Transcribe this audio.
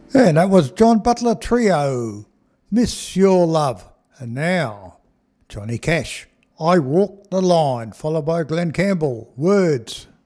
And that was John Butler Trio, Miss Your Love. And now, Johnny Cash, I Walk the Line, followed by Glenn Campbell, Words.